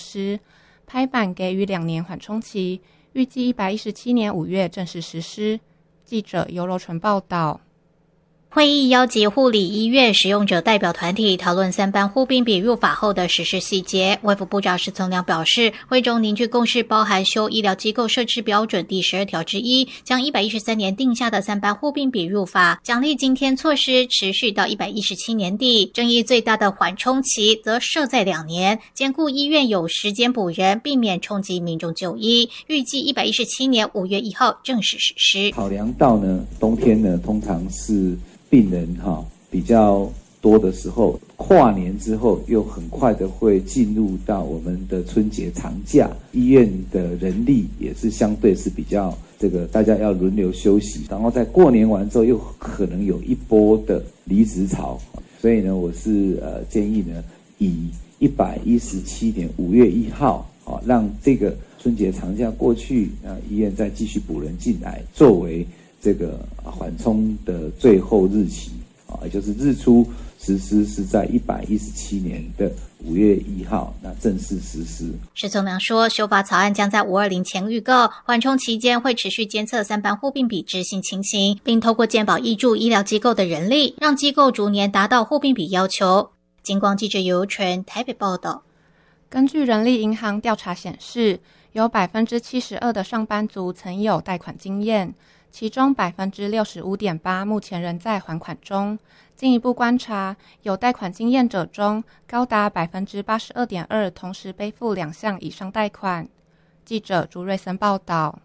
施，拍板给予2年缓冲期，预计117年5月正式实施。记者尤柔纯报道。 会议邀集护理医院使用者代表团体讨论3班呼病比入法后的实施细节。卫福部长施聪良表示，会中凝聚共识包含修医疗机构设置标准第12条之一，将113年定下的3班呼病比入法，奖励津贴措施持续到117年底。争议最大的缓冲期则设在2年，兼顾医院有时间补人，避免冲击民众就医。预计117年5月1号正式实施。 考量到呢，冬天呢通常是病人比较多的时候，跨年之后又很快的会进入到我们的春节长假，医院的人力也是相对是比较大家要轮流休息，然后在过年完之后又可能有一波的离职潮，所以呢，我是建议呢，以117年5月1号让这个春节长假过去，医院再继续补人进来，作为这个缓冲的最后日期也就是日出实施是在117年的5月1号，那正式实施。 施聪良说，修法草案将在520前预告，缓冲期间会持续监测3班呼病比执行情形，并透过健保挹注医疗机构的人力，让机构逐年达到呼病比要求。金光记者尤纯台北报道。 根据人力银行调查显示，有72%的上班族曾有贷款经验，其中65.8%目前仍在还款中。进一步观察，有贷款经验者中，高达82.2%同时背负2项以上贷款。记者朱瑞森报道。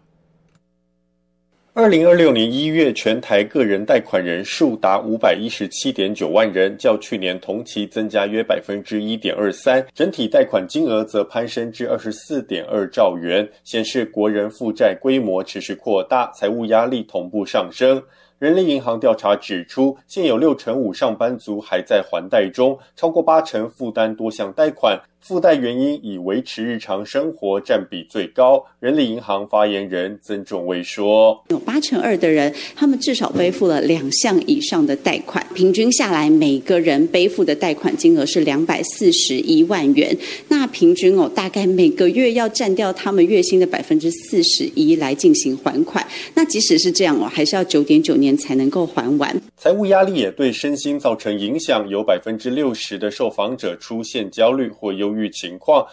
2026年1月，全台个人贷款人数达517.9万人，较去年同期增加约1.23%，整体贷款金额则攀升至24.2兆元，显示国人负债规模持续扩大，财务压力同步上升。人力银行调查指出，现有65%上班族还在还贷中，超过80%负担多项贷款，附带原因以维持日常生活占比最高。人力银行发言人曾仲威说， 有82%的人，他们至少背负了2项以上的贷款，平均下来每个人背负的贷款金额是241万元，那平均大概每个月要占掉他们月薪的41%来进行还款。那即使是这样还是要9.9年才能够还完。 财务压力也对身心造成影响，有60%的受访者出现焦虑或忧郁情况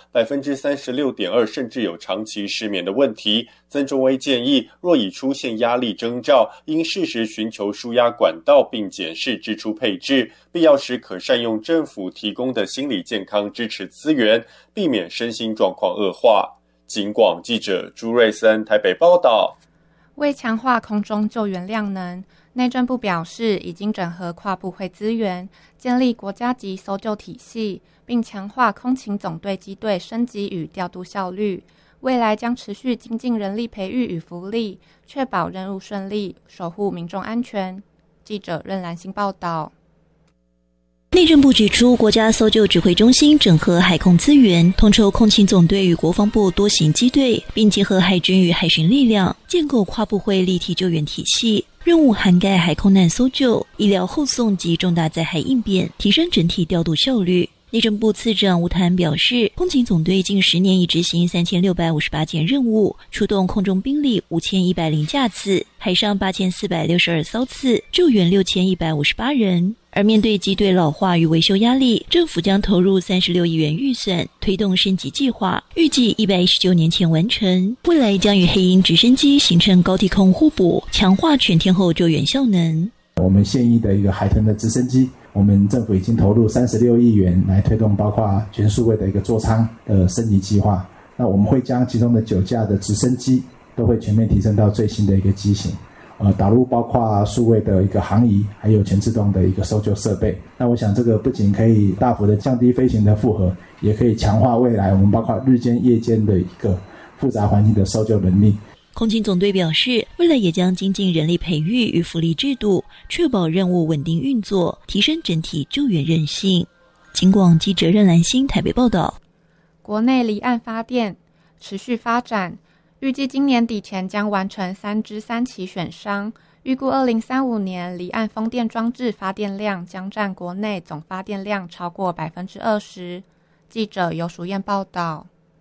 ，36.2%甚至有长期失眠的问题。曾仲威建议，若已出现压力征兆，应适时寻求抒压管道，并检视支出配置，必要时可善用政府提供的心理健康支持资源，避免身心状况恶化。警广记者朱瑞森台北报道。 为强化空中救援量能，内政部表示已经整合跨部会资源，建立国家级搜救体系，并强化空勤总队机队升级与调度效率。未来将持续精进人力培育与福利，确保任务顺利，守护民众安全。记者任兰心报道。 内政部指出，国家搜救指挥中心整合海空资源，统筹空勤总队与国防部多型机队，并结合海军与海巡力量，建构跨部会立体救援体系。任务涵盖海空难搜救、医疗后送及重大灾害应变，提升整体调度效率。内政部次长吴谭表示，空勤总队近10年已执行3658件任务，出动空中兵力5100架次，海上8462艘次，救援6158人。而面对机队老化与维修压力，政府将投入36亿元预算，推动升级计划，预计119年前完成。未来将与黑鹰直升机形成高低空互补，强化全天候救援效能。 我们现役的一个海豚的直升机，我们政府已经投入36亿元来推动包括全数位的一个座舱的升级计划。那我们会将其中的9架的直升机都会全面提升到最新的一个机型，导入包括数位的一个航仪，还有全自动的一个搜救设备。那我想这个不仅可以大幅的降低飞行的负荷，也可以强化未来我们包括日间夜间的一个复杂环境的搜救能力。 空勤总队表示，未来也将精进人力培育与福利制度，确保任务稳定运作，提升整体救援韧性。警广记者任兰心台北报道。 国内离岸发电持续发展，预计今年底前将完成3支3期选商，预估2035年离岸风电装置发电量将占国内总发电量超过20%。记者游淑燕报道。